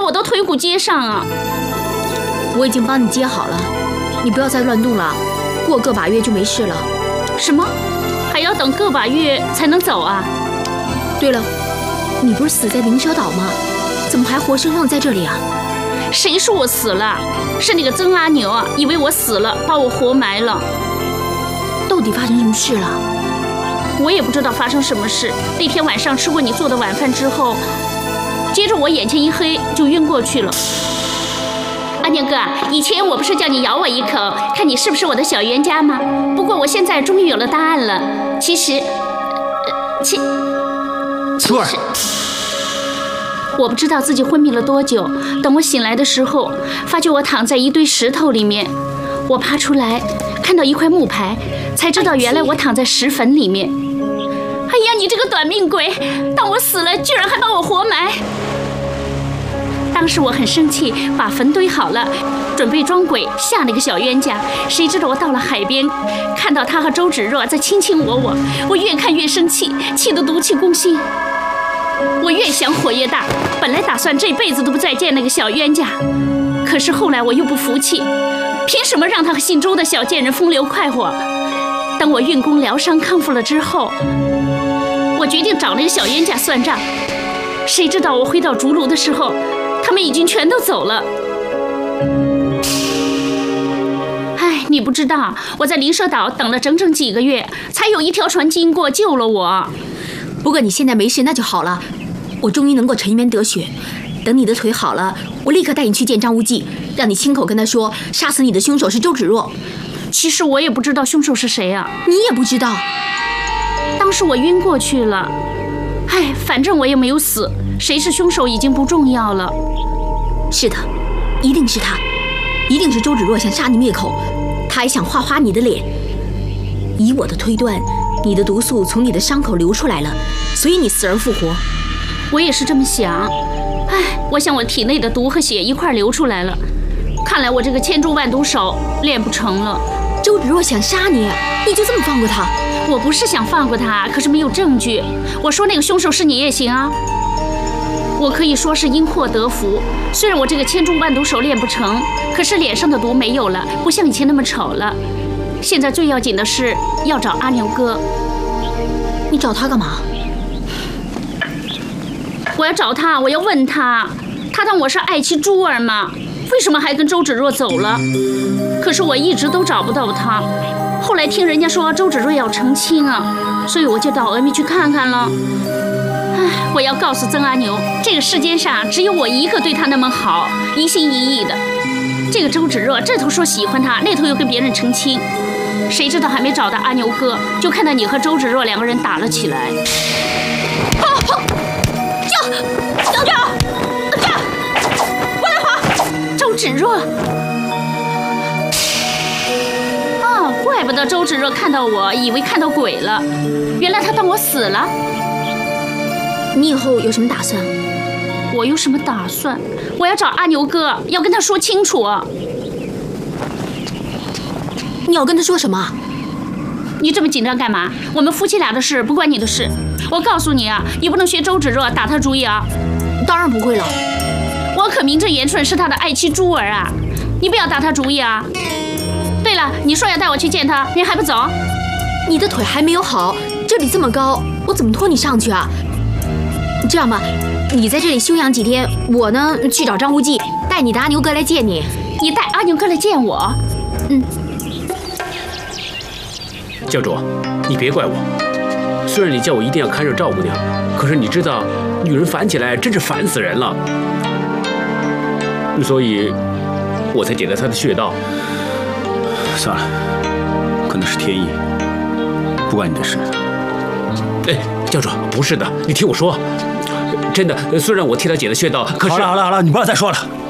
我的腿骨接上啊！ 我已经帮你接好了，你不要再乱动了，过个把月就没事了。 什么？还要等个把月才能走啊？ 对了，你不是死在灵蛇岛吗？怎么还活生生在这里啊？ 谁说我死了？是那个曾阿牛啊，以为我死了，把我活埋了。 到底发生什么事了？ 我也不知道发生什么事。那天晚上吃过你做的晚饭之后，接着我眼前一黑就晕过去了。阿牛哥，以前我不是叫你咬我一口，看你是不是我的小冤家吗？不过我现在终于有了答案了。其实， 素儿， 我不知道自己昏迷了多久。等我醒来的时候，发觉我躺在一堆石头里面。我爬出来，看到一块木牌，才知道原来我躺在石坟里面。哎呀，你这个短命鬼！当我死了，居然还把我活埋！当时我很生气，把坟堆好了，准备装鬼吓那个小冤家。谁知道我到了海边，看到他和周芷若在卿卿我我，我越看越生气，气得毒气攻心。我越想火越大，本来打算这辈子都不再见那个小冤家，可是后来我又不服气，凭什么让他和姓周的小贱人风流快活？等我运功疗伤康复了之后，我决定找那个小冤家算账。谁知道我回到竹炉的时候，他们已经全都走了。哎，你不知道，我在灵蛇岛等了整整几个月，才有一条船经过救了我。 不过你现在没事，那就好了。我终于能够沉冤得雪。等你的腿好了，我立刻带你去见张无忌，让你亲口跟他说，杀死你的凶手是周芷若。 其实我也不知道凶手是谁啊。 你也不知道？ 当时我晕过去了。哎，反正我也没有死，谁是凶手已经不重要了。 是的，一定是他，一定是周芷若想杀你灭口，他还想画花你的脸。以我的推断，你的毒素从你的伤口流出来了，所以你死而复活。 我也是这么想。哎，我想我体内的毒和血一块流出来了，看来我这个千诛万毒手练不成了。 周芷若想杀你，你就这么放过他？ 我不是想放过他，可是没有证据。我说那个凶手是你也行啊。我可以说是因祸得福，虽然我这个千诛万毒手练不成，可是脸上的毒没有了，不像以前那么丑了。现在最要紧的是要找阿牛哥。 你找他干嘛？ 我要找他，我要问他，他当我是爱妻珠儿吗？为什么还跟周芷若走了？可是我一直都找不到他。后来听人家说周芷若要成亲啊，所以我就到峨眉去看看了。唉，我要告诉曾阿牛，这个世间上只有我一个对他那么好，一心一意的。这个周芷若这头说喜欢他，那头又跟别人成亲。谁知道还没找到阿牛哥，就看到你和周芷若两个人打了起来。我来滑！周芷若。怪不得周芷若看到我以为看到鬼了，原来她当我死了。 你以后有什么打算？ 我有什么打算？我要找阿牛哥，要跟他说清楚。 你要跟他说什么？ 你这么紧张干嘛？我们夫妻俩的事不关你的事。我告诉你啊，你不能学周芷若打他主意啊。 当然不会了， 我可名正言顺是他的爱妻珠儿啊，你不要打他主意啊。对了，你说要带我去见他，你还不走？ 你的腿还没有好，这里这么高，我怎么拖你上去啊？这样吧，你在这里休养几天，我呢去找张无忌，带你的阿牛哥来见你。 你带阿牛哥来见我？ 教主，你别怪我。虽然你叫我一定要看着赵姑娘，可是你知道，女人烦起来真是烦死人了。所以，我才解了她的穴道。 算了，可能是天意，不关你的事。 哎，教主，不是的，你听我说，真的，虽然我替她解了穴道，可是…… 好了，你不要再说了。